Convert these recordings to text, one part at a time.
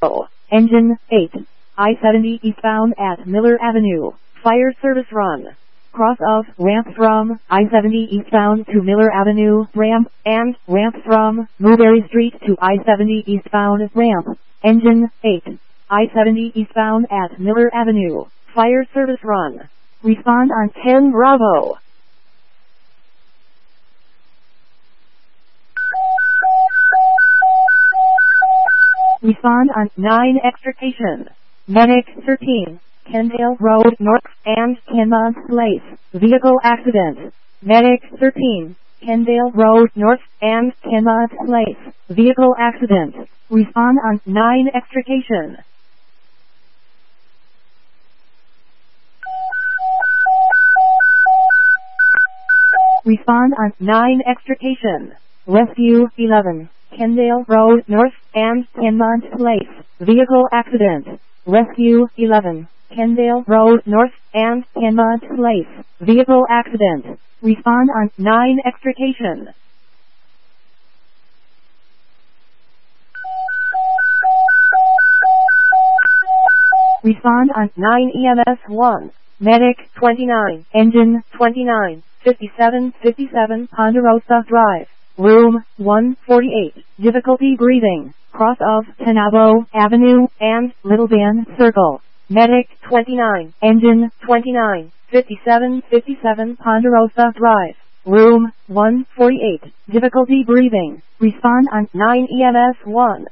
Engine 8. I-70 eastbound at Miller Avenue. Fire service run. Cross of ramp from I-70 eastbound to Miller Avenue ramp and ramp from Newberry Street to I-70 eastbound ramp. Engine 8. I-70 eastbound at Miller Avenue. Fire service run. Respond on 10 Bravo. Respond on 9 Extrication. Medic 13. Kendale Road North and Kenmont Place. Vehicle accident. Medic 13. Kendale Road North and Kenmont Place. Vehicle accident. Respond on 9 Extrication. Respond on 9 Extrication. Rescue 11. Kendale Road North and Kenmont Place. Vehicle accident. Rescue 11. Kendale Road North and Kenmont Place. Vehicle accident. Respond on 9 Extrication. Respond on 9 EMS 1. Medic 29. Engine 29. 5757 Ponderosa Drive. Room 148. Difficulty breathing. Cross of Tenabo Avenue and Little Bend Circle. Medic 29. Engine 29. 5757 Ponderosa Drive. Room 148. Difficulty breathing. Respond on 9 EMS 1.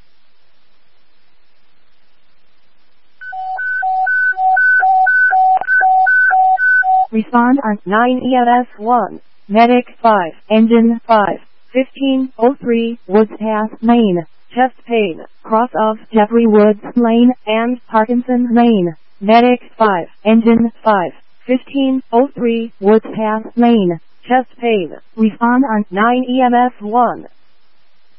Respond on 9 EMS 1. Medic 5. Engine 5. 1503 Woods Path, Maine. Chest pain. Cross of Jeffrey Woods Lane and Parkinson Lane. Medic 5. Engine 5. 1503 Woods Path, Maine. Chest pain. Respond on 9 EMS 1.